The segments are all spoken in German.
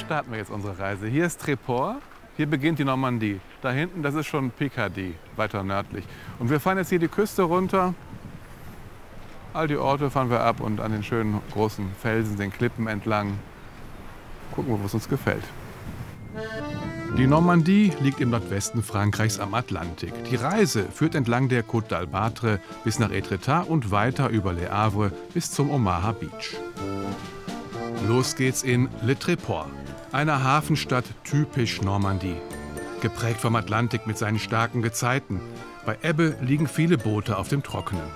starten wir jetzt unsere Reise. Hier ist Tréport, hier beginnt die Normandie. Da hinten, das ist schon Picardie, weiter nördlich. Und wir fahren jetzt hier die Küste runter. All die Orte fahren wir ab und an den schönen großen Felsen, den Klippen entlang. Gucken wir, wo es uns gefällt. Die Normandie liegt im Nordwesten Frankreichs am Atlantik. Die Reise führt entlang der Côte d'Albâtre bis nach Étretat und weiter über Le Havre bis zum Omaha Beach. Los geht's in Le Tréport, einer Hafenstadt typisch Normandie. Geprägt vom Atlantik mit seinen starken Gezeiten. Bei Ebbe liegen viele Boote auf dem Trockenen.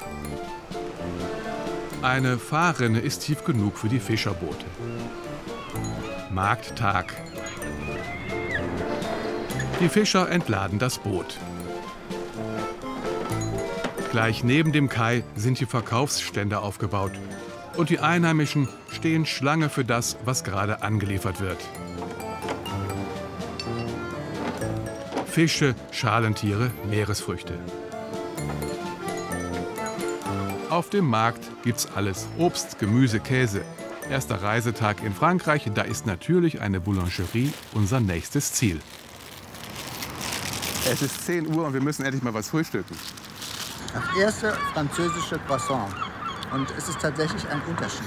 Eine Fahrrinne ist tief genug für die Fischerboote. Markttag. Die Fischer entladen das Boot. Gleich neben dem Kai sind die Verkaufsstände aufgebaut. Und die Einheimischen stehen Schlange für das, was gerade angeliefert wird. Fische, Schalentiere, Meeresfrüchte. Auf dem Markt gibt's alles. Obst, Gemüse, Käse. Erster Reisetag in Frankreich, da ist natürlich eine Boulangerie unser nächstes Ziel. Es ist 10 Uhr und wir müssen endlich mal was frühstücken. Das erste französische Croissant. Und es ist tatsächlich ein Unterschied.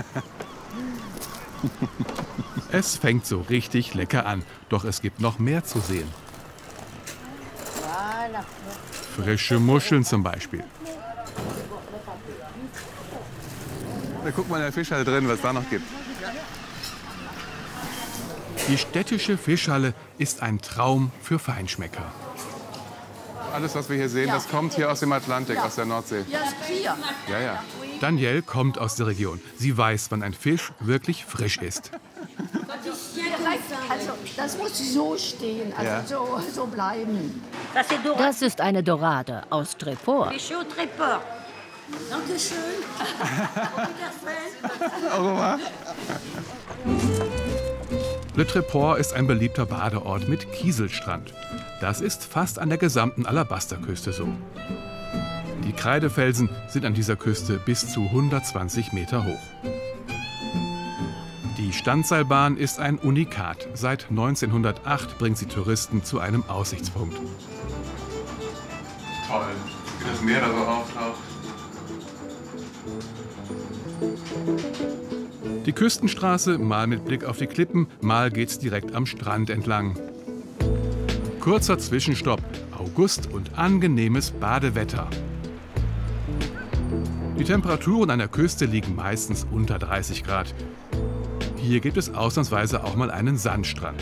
Es fängt so richtig lecker an, doch es gibt noch mehr zu sehen. Frische Muscheln zum Beispiel. Da guckt mal in der Fischhalle drin, was es da noch gibt. Die städtische Fischhalle ist ein Traum für Feinschmecker. Alles, was wir hier sehen, das kommt hier aus dem Atlantik, aus der Nordsee. Ja, ja. Danielle kommt aus der Region. Sie weiß, wann ein Fisch wirklich frisch ist. Also, das muss so stehen, also Ja. so bleiben. Das ist eine Dorade aus Tréport. Dankeschön. Le Tréport ist ein beliebter Badeort mit Kieselstrand. Das ist fast an der gesamten Alabasterküste so. Die Kreidefelsen sind an dieser Küste bis zu 120 Meter hoch. Die Standseilbahn ist ein Unikat. Seit 1908 bringt sie Touristen zu einem Aussichtspunkt. Toll, wie das Meer da so auftaucht. Die Küstenstraße, mal mit Blick auf die Klippen, mal geht's direkt am Strand entlang. Kurzer Zwischenstopp, August und angenehmes Badewetter. Die Temperaturen an der Küste liegen meistens unter 30 Grad. Hier gibt es ausnahmsweise auch mal einen Sandstrand.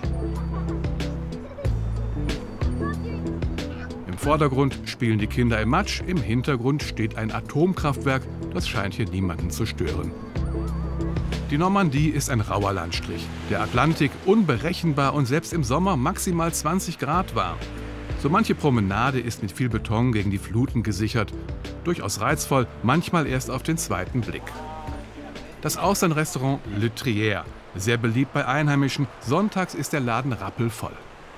Im Vordergrund spielen die Kinder im Matsch, im Hintergrund steht ein Atomkraftwerk, das scheint hier niemanden zu stören. Die Normandie ist ein rauer Landstrich. Der Atlantik unberechenbar und selbst im Sommer maximal 20 Grad warm. So manche Promenade ist mit viel Beton gegen die Fluten gesichert. Durchaus reizvoll, manchmal erst auf den zweiten Blick. Das Austernrestaurant Le Trier, sehr beliebt bei Einheimischen. Sonntags ist der Laden rappelvoll.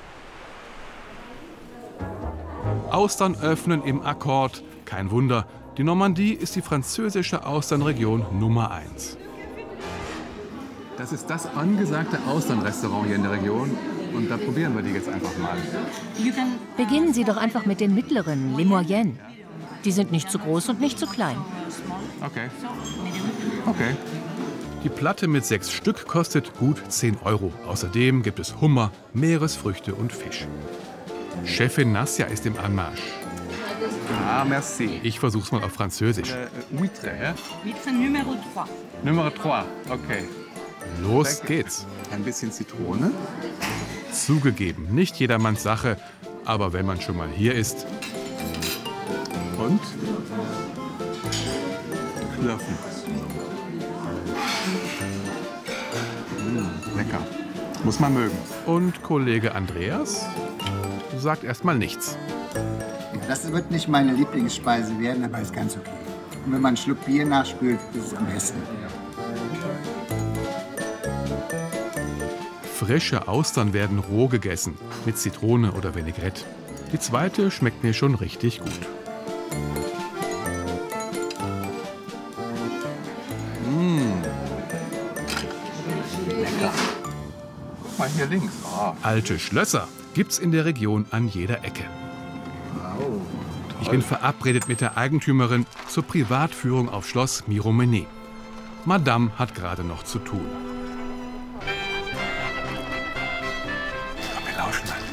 Austern öffnen im Akkord. Kein Wunder, die Normandie ist die französische Austernregion Nummer 1. Das ist das angesagte Austernrestaurant hier in der Region. Und da probieren wir die jetzt einfach mal. Beginnen Sie doch einfach mit den mittleren, Les Moyennes. Die sind nicht zu groß und nicht zu klein. Okay. Okay. Die Platte mit 6 Stück kostet gut 10 Euro. Außerdem gibt es Hummer, Meeresfrüchte und Fisch. Chefin Nassia ist im Anmarsch. Ah, merci. Ich versuch's mal auf Französisch. Huître, ja? Huître Numero 3. Nummer 3, okay. Los geht's. Ein bisschen Zitrone. Zugegeben, nicht jedermanns Sache, aber wenn man schon mal hier ist. Und? Klopfen. Lecker. Muss man mögen. Und Kollege Andreas sagt erstmal nichts. Das wird nicht meine Lieblingsspeise werden, aber ist ganz okay. Und wenn man einen Schluck Bier nachspült, ist es am besten. Frische Austern werden roh gegessen, mit Zitrone oder Vinaigrette. Die zweite schmeckt mir schon richtig gut. Lecker. mal hier links. Oh. Alte Schlösser gibt's in der Region an jeder Ecke. Wow. Ich bin verabredet mit der Eigentümerin zur Privatführung auf Schloss Miromesnil. Madame hat gerade noch zu tun. Komm, wir lauschen mal ein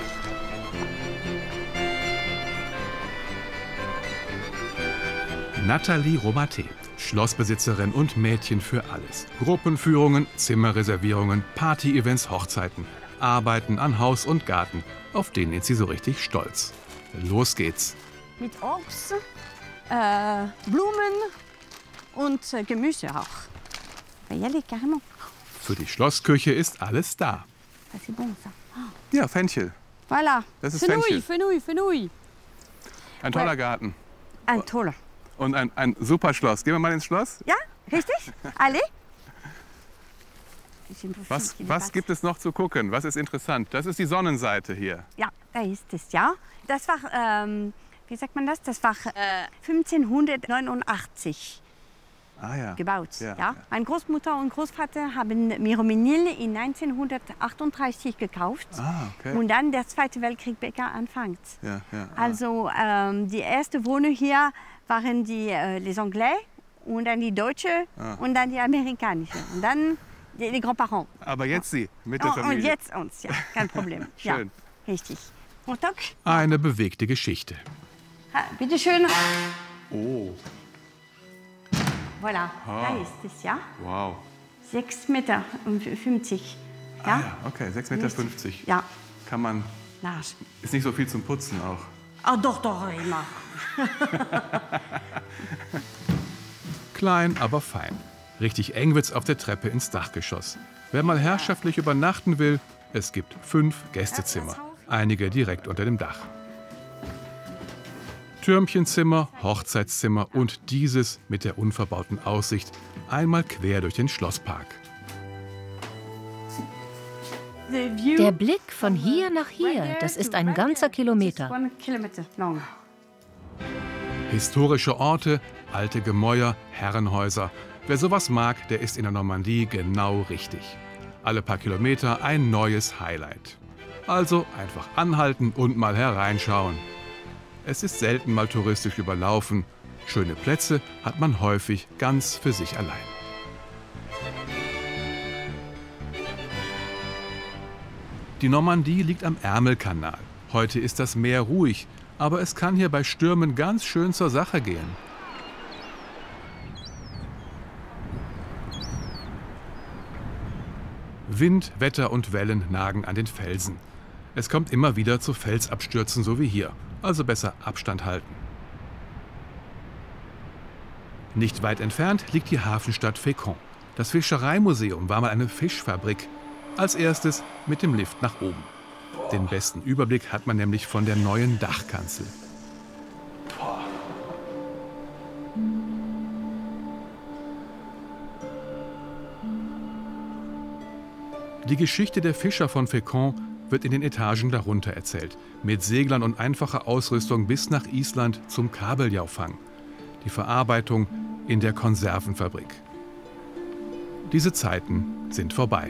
bisschen. Nathalie Romaté, Schlossbesitzerin und Mädchen für alles. Gruppenführungen, Zimmerreservierungen, Party-Events, Hochzeiten, Arbeiten an Haus und Garten. Auf denen ist sie so richtig stolz. Los geht's. Mit Obst, Blumen und Gemüse auch. Carrément. Für die Schlossküche ist alles da. C'est bon, ça. Ja, Fenchel. Voilà. Das ist Fenchel. Fenouil. Ein toller Garten. Ein toller. Und ein super Schloss. Gehen wir mal ins Schloss? Ja, richtig? Allez. Was gibt es noch zu gucken? Was ist interessant? Das ist die Sonnenseite hier. Ja, da ist es, ja. Das war, wie sagt man das? Das war 1589 gebaut. Ja. Meine Großmutter und Großvater haben Miromesnil in 1938 gekauft. Okay. Und dann der Zweite Weltkrieg anfängt. Ja. Also die erste Wohnung hier waren die les Anglais und dann die Deutsche und dann die amerikanische. Und dann die Grands-Parents. Aber jetzt Sie mit der Familie. Und jetzt uns, ja, kein Problem. Schön. Ja, richtig. Und Doc? Eine bewegte Geschichte. Bitte schön. Oh, Voilà, da ist es, ja. wow. 6,50 Meter. Ja? Ja, okay, 6,50 Meter. Ja. Kann man, ist nicht so viel zum Putzen auch. Ah, doch, immer. Klein, aber fein. Richtig eng wird's auf der Treppe ins Dachgeschoss. Wer mal herrschaftlich übernachten will, es gibt 5 Gästezimmer. Einige direkt unter dem Dach. Türmchenzimmer, Hochzeitszimmer und dieses mit der unverbauten Aussicht einmal quer durch den Schlosspark. Der Blick von hier nach hier, das ist ein ganzer Kilometer. Historische Orte, alte Gemäuer, Herrenhäuser. Wer sowas mag, der ist in der Normandie genau richtig. Alle paar Kilometer ein neues Highlight. Also einfach anhalten und mal hereinschauen. Es ist selten mal touristisch überlaufen. Schöne Plätze hat man häufig ganz für sich allein. Die Normandie liegt am Ärmelkanal. Heute ist das Meer ruhig, aber es kann hier bei Stürmen ganz schön zur Sache gehen. Wind, Wetter und Wellen nagen an den Felsen. Es kommt immer wieder zu Felsabstürzen, so wie hier. Also besser Abstand halten. Nicht weit entfernt liegt die Hafenstadt Fécamp. Das Fischereimuseum war mal eine Fischfabrik. Als erstes mit dem Lift nach oben. Den besten Überblick hat man nämlich von der neuen Dachkanzel. Die Geschichte der Fischer von Fécamp wird in den Etagen darunter erzählt, mit Seglern und einfacher Ausrüstung bis nach Island zum Kabeljaufang. Die Verarbeitung in der Konservenfabrik. Diese Zeiten sind vorbei.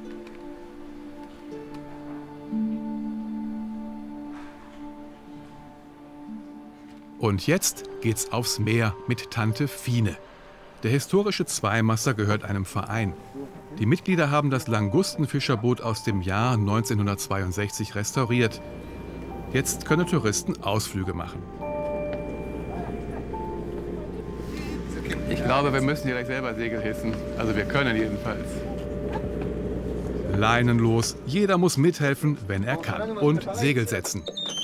Und jetzt geht's aufs Meer mit Tante Fine. Der historische Zweimaster gehört einem Verein. Die Mitglieder haben das Langustenfischerboot aus dem Jahr 1962 restauriert. Jetzt können Touristen Ausflüge machen. Ich glaube, wir müssen hier gleich selber Segel hissen. Also wir können jedenfalls. Leinen los, jeder muss mithelfen, wenn er kann. Und Segel setzen.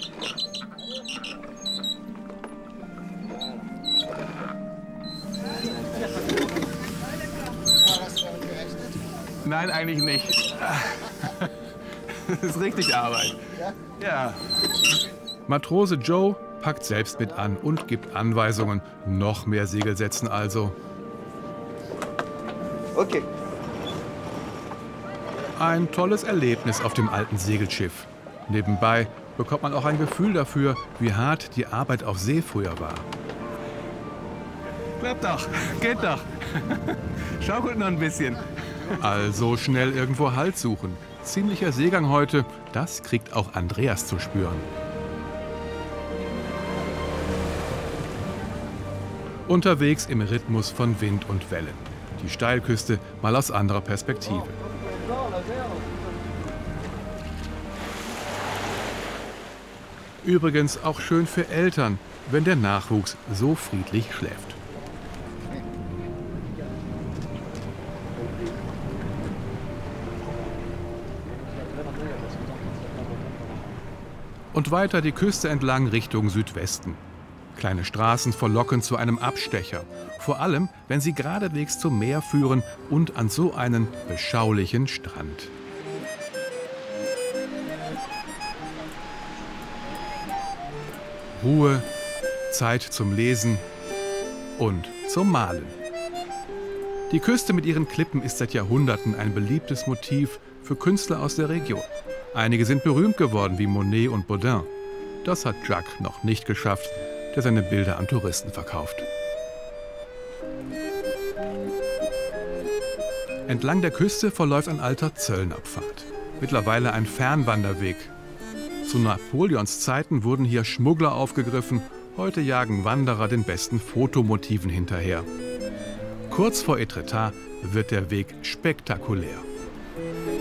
Nein, eigentlich nicht. Das ist richtig Arbeit. Ja. Matrose Joe packt selbst mit an und gibt Anweisungen. Noch mehr Segel setzen also. Okay. Ein tolles Erlebnis auf dem alten Segelschiff. Nebenbei bekommt man auch ein Gefühl dafür, wie hart die Arbeit auf See früher war. Klappt doch, geht doch. Schaukelt noch ein bisschen. Also schnell irgendwo Halt suchen. Ziemlicher Seegang heute, das kriegt auch Andreas zu spüren. Unterwegs im Rhythmus von Wind und Wellen. Die Steilküste mal aus anderer Perspektive. Übrigens auch schön für Eltern, wenn der Nachwuchs so friedlich schläft. Und weiter die Küste entlang Richtung Südwesten. Kleine Straßen verlocken zu einem Abstecher. Vor allem, wenn sie geradewegs zum Meer führen und an so einen beschaulichen Strand. Ruhe, Zeit zum Lesen und zum Malen. Die Küste mit ihren Klippen ist seit Jahrhunderten ein beliebtes Motiv für Künstler aus der Region. Einige sind berühmt geworden, wie Monet und Baudin. Das hat Jacques noch nicht geschafft, der seine Bilder an Touristen verkauft. Entlang der Küste verläuft ein alter Zöllnerpfad. Mittlerweile ein Fernwanderweg. Zu Napoleons Zeiten wurden hier Schmuggler aufgegriffen. Heute jagen Wanderer den besten Fotomotiven hinterher. Kurz vor Étretat wird der Weg spektakulär.